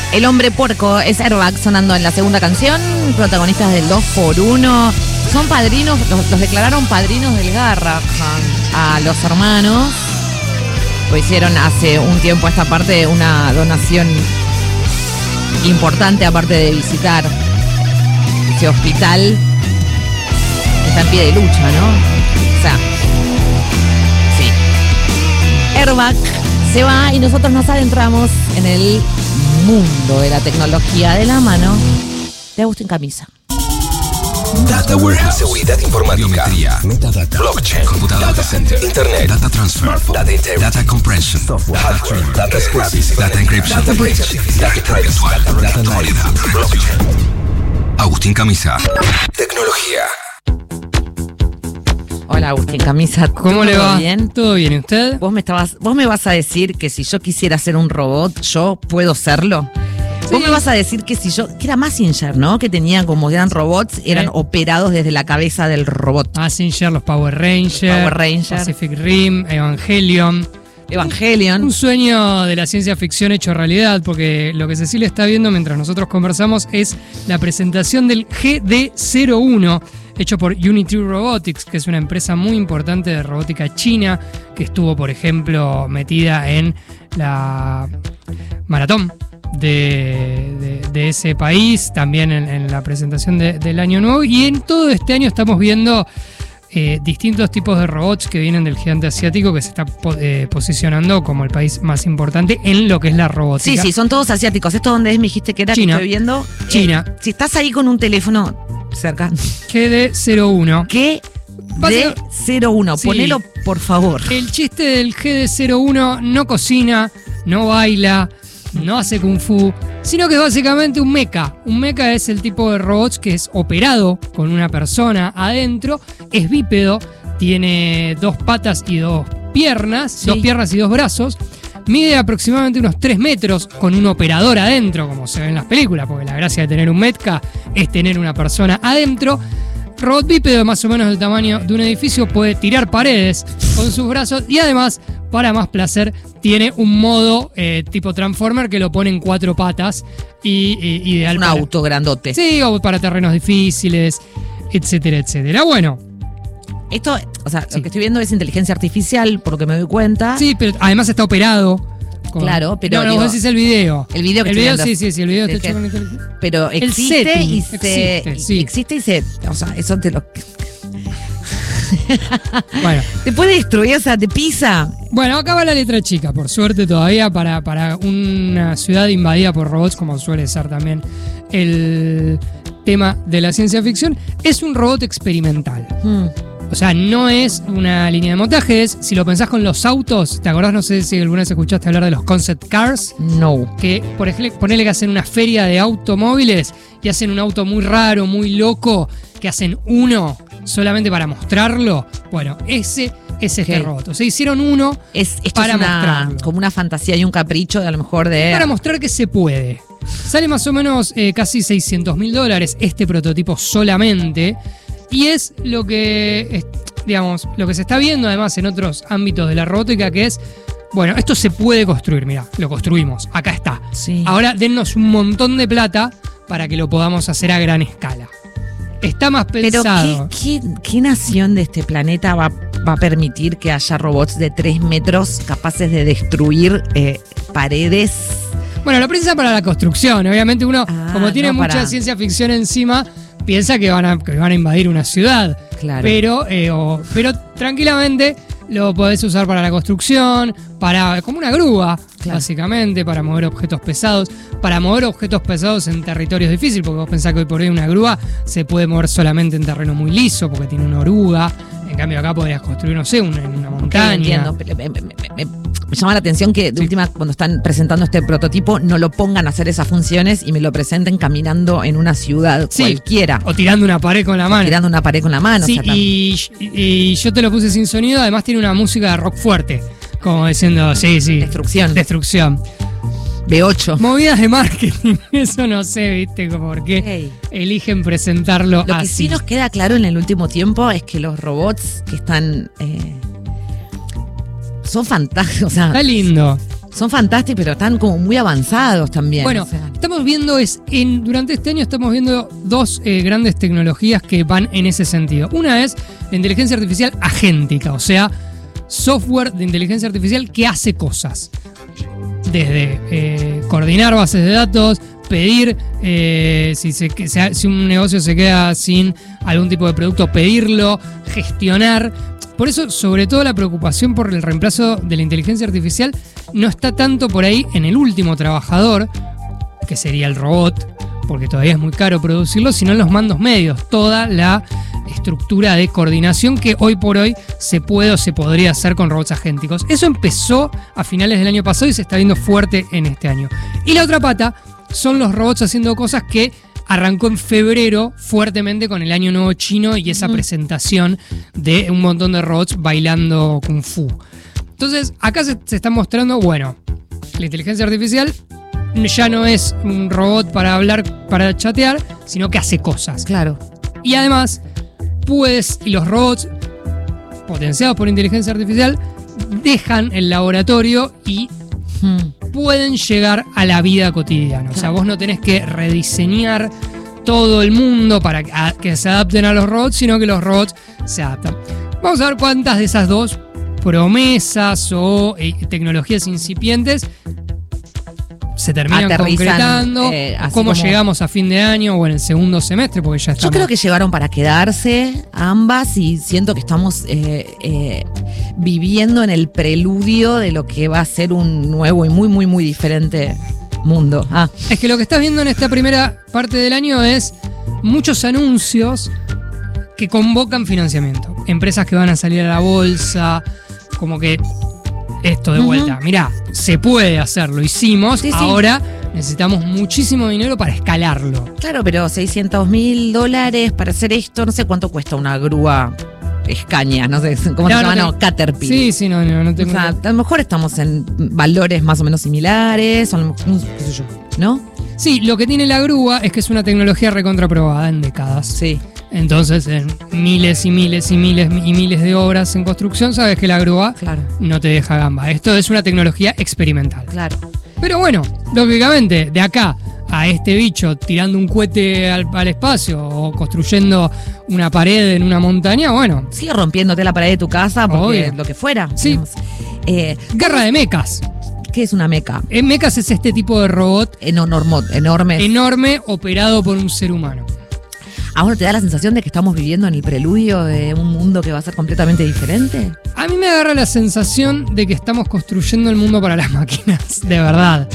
El hombre puerco es Airbag sonando en la segunda canción. Protagonistas del 2x1. Son padrinos, los declararon padrinos del Garrahan a los hermanos. Lo hicieron hace un tiempo a esta parte una donación importante, aparte de visitar ese hospital que está en pie de lucha, ¿no? O sea, sí. Airbag se va y nosotros nos adentramos en el mundo de la tecnología de la mano de Agustín Camisa. Data Warehouse, seguridad informática, biometría, metadata, blockchain, computadora, data center, internet, data transfer, data integrity, data compression, software, hardware, data scripting, data encryption, data breach, data privacy, data actualidad, blockchain. Agustín Camisa, tecnología. Hola Agustín Camisa, ¿cómo le va? ¿Bien? ¿Todo bien? ¿Y usted? Vos me vas a decir que si yo quisiera ser un robot, yo puedo serlo. Sí. Vos me vas a decir que si yo, que era Mazinger, ¿no? Que tenían como eran robots, eran operados desde la cabeza del robot. Mazinger, los Power Rangers, Pacific Rim, Evangelion. Un sueño de la ciencia ficción hecho realidad, porque lo que Cecilia está viendo mientras nosotros conversamos es la presentación del GD01, hecho por Unity Robotics, que es una empresa muy importante de robótica china, que estuvo, por ejemplo, metida en la maratón de ese país, también en la presentación del Año Nuevo, y en todo este año estamos viendo distintos tipos de robots que vienen del gigante asiático, que se está posicionando como el país más importante en lo que es la robótica. Sí, son todos asiáticos. ¿Esto dónde es? Me dijiste que era China. Que estoy viendo. China. Si estás ahí con un teléfono cerca. GD01. GD01. Sí. Ponelo, por favor. El chiste del GD01 no cocina, no baila, no hace kung fu, sino que es básicamente un mecha. Un mecha es el tipo de robots que es operado con una persona adentro, es bípedo, tiene 2 patas y 2 piernas, sí. 2 piernas y 2 brazos, mide aproximadamente unos 3 metros con un operador adentro, como se ve en las películas, porque la gracia de tener un mecha es tener una persona adentro. Robot bípedo más o menos del tamaño de un edificio, puede tirar paredes con sus brazos y además, para más placer, tiene un modo tipo Transformer que lo pone en 4 patas y ideal un auto grandote. Sí, o para terrenos difíciles, etcétera, etcétera. Bueno. Esto, o sea, sí. Lo que estoy viendo es inteligencia artificial, por lo que me doy cuenta. Sí, pero además está operado. Claro, pero. No, vos decís el video. El video que el video, sí, el video está hecho con inteligencia. Pero existe y se. O sea, eso te lo. Bueno. Te puede destruir, o sea, te pisa. Bueno, acá va la letra chica, por suerte todavía, para una ciudad invadida por robots, como suele ser también el tema de la ciencia ficción. Es un robot experimental. O sea, no es una línea de montaje, es, si lo pensás con los autos, ¿te acordás? No sé si alguna vez escuchaste hablar de los concept cars. No. Que, por ejemplo, ponele que hacen una feria de automóviles y hacen un auto muy raro, muy loco, que hacen uno solamente para mostrarlo. Bueno, ese es este robot. O sea, hicieron uno para mostrarlo. Como una fantasía y un capricho de a lo mejor de... Para mostrar que se puede. Sale más o menos casi $600,000 este prototipo solamente. Y es lo que, digamos, lo que se está viendo además en otros ámbitos de la robótica, que es, bueno, esto se puede construir, mirá, lo construimos, acá está. Sí. Ahora dennos un montón de plata para que lo podamos hacer a gran escala. Está más pensado. Pero ¿qué nación de este planeta va a permitir que haya robots de 3 metros capaces de destruir paredes? Bueno, lo piensa para la construcción. Obviamente uno, como tiene mucha ciencia ficción encima, piensa que van a invadir una ciudad. Claro. Pero tranquilamente lo podés usar para la construcción, como una grúa, claro. Básicamente, para mover objetos pesados. Para mover objetos pesados en territorios difíciles, porque vos pensás que hoy por hoy una grúa se puede mover solamente en terreno muy liso, porque tiene una oruga. En cambio acá podrías construir, no sé, en una montaña. Entiendo, pero me llama la atención que de última, cuando están presentando este prototipo, no lo pongan a hacer esas funciones y me lo presenten caminando en una ciudad cualquiera. O tirando una pared con la mano. Sí, o sea, y yo te lo puse sin sonido, además tiene una música de rock fuerte, como diciendo, sí. Destrucción. B8. Movidas de marketing, eso no sé, viste, por qué eligen presentarlo así. Lo que sí nos queda claro en el último tiempo es que los robots que están... son fantásticos. O sea, está lindo. Son fantásticos, pero están como muy avanzados también. Bueno, estamos viendo durante este año estamos viendo dos grandes tecnologías que van en ese sentido. Una es la inteligencia artificial agéntica, o sea, software de inteligencia artificial que hace cosas. Desde coordinar bases de datos, pedir, si un negocio se queda sin algún tipo de producto, pedirlo, gestionar. Por eso, sobre todo, la preocupación por el reemplazo de la inteligencia artificial no está tanto por ahí en el último trabajador, que sería el robot, porque todavía es muy caro producirlo, sino en los mandos medios, toda la estructura de coordinación que hoy por hoy se puede o se podría hacer con robots agénticos. Eso empezó a finales del año pasado y se está viendo fuerte en este año. Y la otra pata son los robots haciendo cosas que arrancó en febrero fuertemente con el Año Nuevo Chino y esa presentación de un montón de robots bailando Kung Fu. Entonces, acá se está mostrando, bueno, la inteligencia artificial ya no es un robot para hablar, para chatear, sino que hace cosas. Claro. Y además, y los robots potenciados por inteligencia artificial dejan el laboratorio y pueden llegar a la vida cotidiana. O sea, vos no tenés que rediseñar todo el mundo para que se adapten a los robots, sino que los robots se adaptan. Vamos a ver cuántas de esas dos promesas o tecnologías incipientes se terminan concretando, cómo llegamos a fin de año o en el segundo semestre, porque ya estamos. Yo creo que llegaron para quedarse ambas y siento que estamos viviendo en el preludio de lo que va a ser un nuevo y muy, muy, muy diferente mundo. Es que lo que estás viendo en esta primera parte del año es muchos anuncios que convocan financiamiento. Empresas que van a salir a la bolsa, como que esto de vuelta. Mirá, se puede hacer, lo hicimos, ahora necesitamos muchísimo dinero para escalarlo. Claro, pero $600,000 para hacer esto, no sé cuánto cuesta una grúa Escaña, no sé cómo se llama, Caterpillar. Sí, no tengo. O sea, a lo mejor estamos en valores más o menos similares, o a lo mejor, qué sé yo, ¿no? Sí, lo que tiene la grúa es que es una tecnología recontraprobada en décadas. Sí. Entonces, en miles y miles y miles y miles de obras en construcción, sabes que la grúa no te deja gamba. Esto es una tecnología experimental. Claro. Pero bueno, lógicamente, de acá a este bicho tirando un cohete al espacio o construyendo una pared en una montaña, bueno. Sigue rompiéndote la pared de tu casa porque lo que fuera. Sí. Guerra de mecas. ¿Qué es una meca? Mecas es este tipo de robot enorme, operado por un ser humano. ¿Ahora te da la sensación de que estamos viviendo en el preludio de un mundo que va a ser completamente diferente? A mí me agarra la sensación de que estamos construyendo el mundo para las máquinas, de verdad.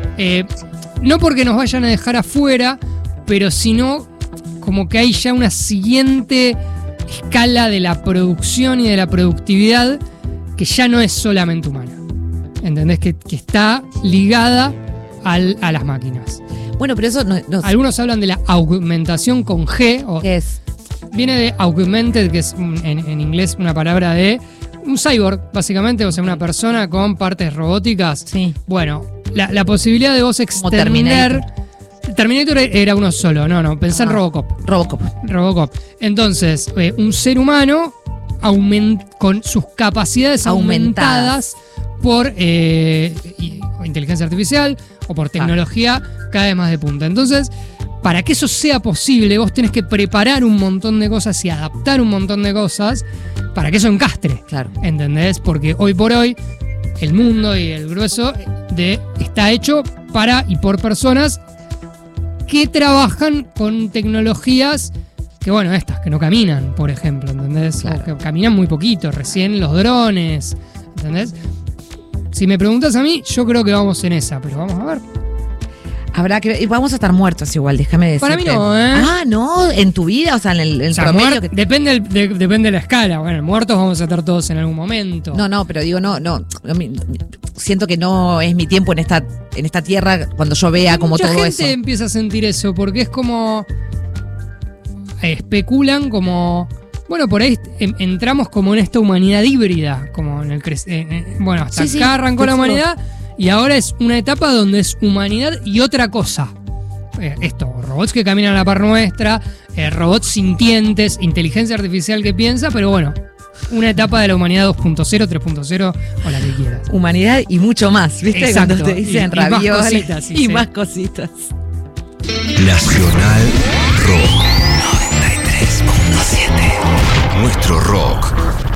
No porque nos vayan a dejar afuera, pero sino como que hay ya una siguiente escala de la producción y de la productividad que ya no es solamente humana. ¿Entendés? Que está ligada a las máquinas. Bueno, pero eso no. Algunos hablan de la augmentación con G. ¿Qué es? Viene de augmented, que es en inglés una palabra de un cyborg, básicamente, o sea, una persona con partes robóticas. Sí. Bueno, la posibilidad de vos extender. Terminator era uno solo, no, pensá en Robocop. Entonces, un ser humano con sus capacidades aumentadas por inteligencia artificial o por tecnología cada vez más de punta. Entonces, para que eso sea posible, vos tenés que preparar un montón de cosas y adaptar un montón de cosas para que eso encastre. Claro. ¿Entendés? Porque hoy por hoy el mundo y el grueso está hecho para y por personas que trabajan con tecnologías que, bueno, estas, que no caminan, por ejemplo, ¿entendés? Claro. Que caminan muy poquito, recién los drones, ¿entendés? Si me preguntas a mí, yo creo que vamos en esa, pero vamos a ver. Habrá que ver, y vamos a estar muertos igual, déjame decirte. Para mí no, ¿eh? No, en tu vida, o sea, en el promedio. Depende de la escala. Bueno, muertos vamos a estar todos en algún momento. No, pero digo, no. Siento que no es mi tiempo en esta tierra cuando yo vea como todo eso. Mucha gente empieza a sentir eso, porque es como. Especulan como. Bueno, por ahí entramos como en esta humanidad híbrida, como en el bueno, hasta acá arrancó la humanidad y ahora es una etapa donde es humanidad y otra cosa. Robots que caminan a la par nuestra, robots sintientes, inteligencia artificial que piensa, pero bueno, una etapa de la humanidad 2.0, 3.0 o la que quieras. Humanidad y mucho más, ¿viste? Exacto. Cuando te dicen y más ravioles cositas, sí, y sí. más cositas. Nacional Rock 93.7. Nuestro rock.